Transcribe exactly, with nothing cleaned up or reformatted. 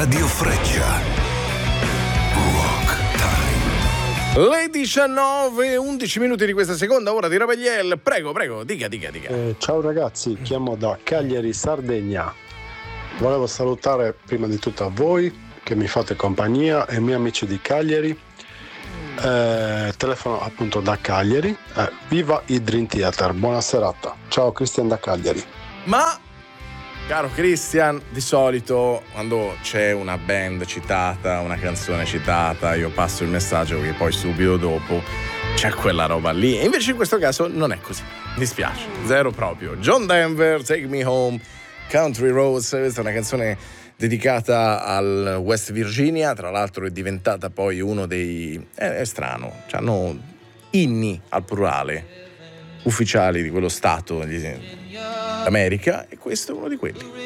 Radio Freccia. Rock Time. Le diciannove, undici minuti di questa seconda ora di Rabagliel. Prego, prego, dica, dica, dica. Eh, ciao ragazzi, chiamo da Cagliari, Sardegna. Volevo salutare prima di tutto a voi che mi fate compagnia e i miei amici di Cagliari. Eh, telefono appunto da Cagliari. Eh, viva i Dream Theater, buona serata. Ciao, Cristian da Cagliari. Ma, caro Christian, di solito quando c'è una band citata, una canzone citata, io passo il messaggio che poi subito dopo c'è quella roba lì. E invece in questo caso non è così. Mi dispiace, zero proprio. John Denver, Take Me Home, Country Roads. Questa è una canzone dedicata al West Virginia, tra l'altro è diventata poi uno dei... è, è strano, hanno inni al plurale ufficiali di quello stato d'America e questo è uno di quelli.